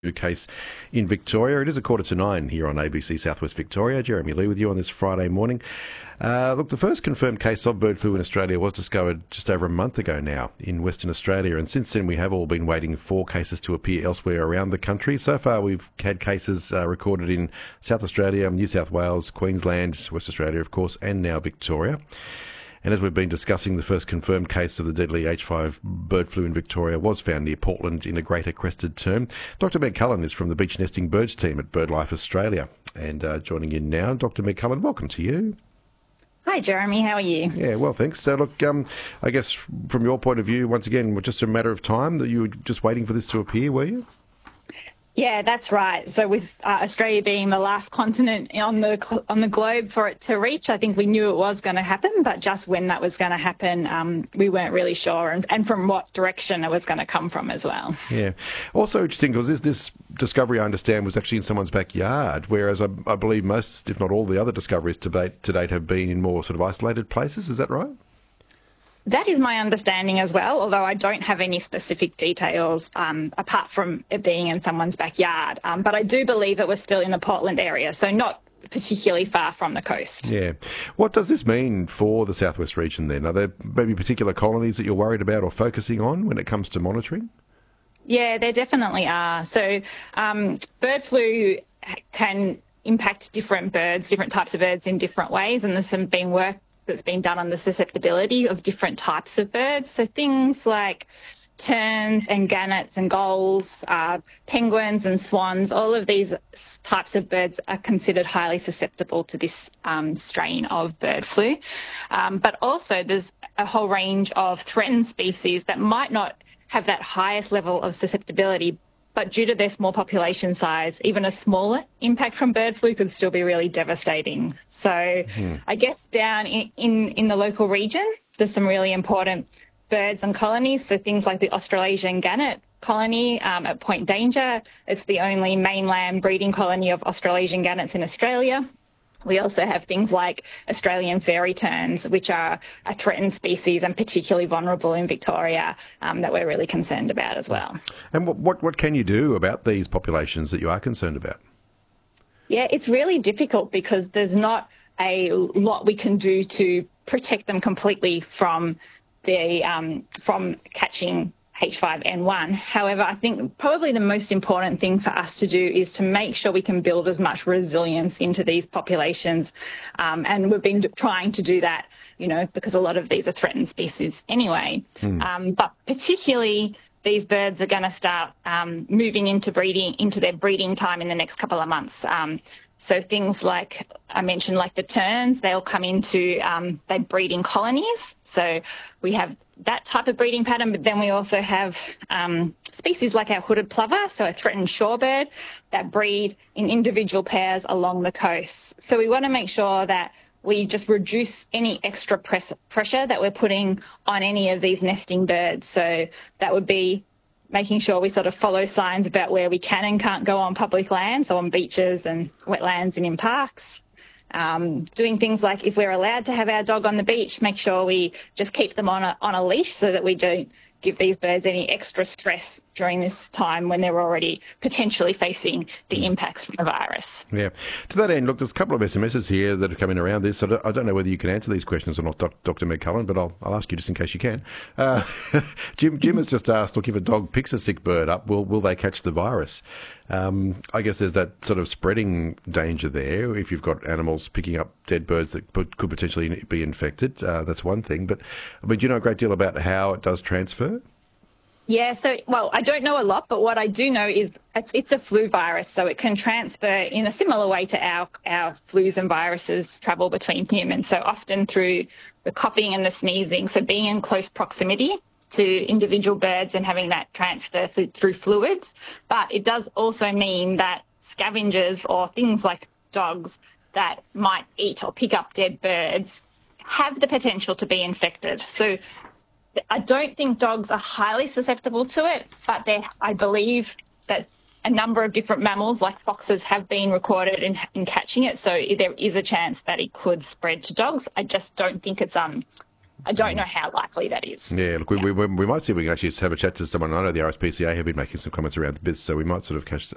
case in Victoria. It is 9:15 here on ABC Southwest Victoria. Jeremy Lee with you on this Friday morning. Look, the first confirmed case of bird flu in Australia was discovered just over a month ago now in Western Australia, and since then we have all been waiting for cases to appear elsewhere around the country. So far we've had cases recorded in South Australia, New South Wales, Queensland, West Australia of course, and now Victoria. And as we've been discussing, the first confirmed case of the deadly H5 bird flu in Victoria was found near Portland in a greater crested tern. Dr Meg Cullen is from the beach nesting birds team at BirdLife Australia. And joining in now, Dr Meg Cullen, welcome to you. Hi Jeremy, how are you? Yeah, well, thanks. So look, I guess from your point of view, once again, just a matter of time that you were just waiting for this to appear, were you? Yeah, that's right. So with Australia being the last continent on the globe for it to reach, I think we knew it was going to happen, but just when that was going to happen, we weren't really sure, and from what direction it was going to come from as well. Yeah. Also interesting because this discovery, I understand, was actually in someone's backyard, whereas I believe most, if not all, the other discoveries to date have been in more sort of isolated places. Is that right? That is my understanding as well, although I don't have any specific details apart from it being in someone's backyard. But I do believe it was still in the Portland area, so not particularly far from the coast. Yeah. What does this mean for the southwest region then? Are there maybe particular colonies that you're worried about or focusing on when it comes to monitoring? Yeah, there definitely are. So bird flu can impact different types of birds in different ways, and there's been work that's been done on the susceptibility of different types of birds. So things like terns and gannets and gulls, penguins and swans, all of these types of birds are considered highly susceptible to this strain of bird flu. But also there's a whole range of threatened species that might not have that highest level of susceptibility, but due to their small population size, even a smaller impact from bird flu could still be really devastating. So I guess down in the local region, there's some really important birds and colonies. So things like the Australasian gannet colony at Point Danger. It's the only mainland breeding colony of Australasian gannets in Australia. We also have things like Australian fairy terns, which are a threatened species and particularly vulnerable in Victoria, that we're really concerned about as well. And what can you do about these populations that you are concerned about? Yeah, it's really difficult because there's not a lot we can do to protect them completely from catching H5N1. However, I think probably the most important thing for us to do is to make sure we can build as much resilience into these populations. And we've been trying to do that, because a lot of these are threatened species anyway. But particularly these birds are going to start moving into their breeding time in the next couple of months. So things like I mentioned, like the terns, they'll come into, they breed in colonies. So we have that type of breeding pattern, but then we also have species like our hooded plover, so a threatened shorebird, that breed in individual pairs along the coast. So we want to make sure that we just reduce any extra pressure that we're putting on any of these nesting birds. So that would be making sure we sort of follow signs about where we can and can't go on public land, so on beaches and wetlands and in parks. Doing things like if we're allowed to have our dog on the beach, make sure we just keep them on a leash so that we don't give these birds any extra stress during this time when they're already potentially facing the impacts from the virus. Yeah. To that end, look, there's a couple of SMSs here that are coming around this. I don't know whether you can answer these questions or not, Dr Meg Cullen, but I'll ask you just in case you can. Jim has just asked, look, if a dog picks a sick bird up, will they catch the virus? I guess there's that sort of spreading danger there if you've got animals picking up dead birds that could potentially be infected. That's one thing. But do you know a great deal about how it does transfer? Yeah, I don't know a lot, but what I do know is it's a flu virus, so it can transfer in a similar way to our flus and viruses travel between humans, so often through the coughing and the sneezing, so being in close proximity to individual birds and having that transfer through fluids. But it does also mean that scavengers or things like dogs that might eat or pick up dead birds have the potential to be infected. So I don't think dogs are highly susceptible to it, but I believe that a number of different mammals like foxes have been recorded in catching it. So there is a chance that it could spread to dogs. I just don't think it's I don't know how likely that is. Yeah, look, we might see if we can actually just have a chat to someone. I know the RSPCA have been making some comments around this, so we might sort of catch